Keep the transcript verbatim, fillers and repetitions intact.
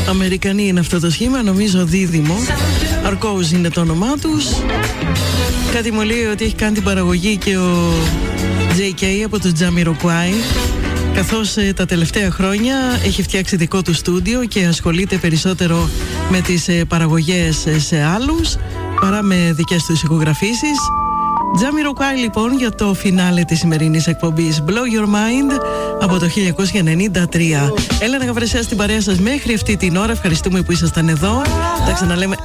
Αμερικανοί είναι αυτό το σχήμα, νομίζω δίδυμο. Αρκόους είναι το όνομά τους. Κάτι μου λέει ότι έχει κάνει την παραγωγή και ο τζέι κέι από το Jamiroquai, καθώς ε, τα τελευταία χρόνια έχει φτιάξει δικό του στούντιο και ασχολείται περισσότερο με τις ε, παραγωγές ε, σε άλλους παρά με δικές του ηχογραφήσεις. Jamiroquai λοιπόν για το φινάλε της σημερινής εκπομπής Blow Your Mind από το χίλια εννιακόσια ενενήντα τρία. Έλενα Γαβρεσέα στην παρέα σας μέχρι αυτή την ώρα. Ευχαριστούμε που ήσασταν εδώ. Τα ξαναλέμε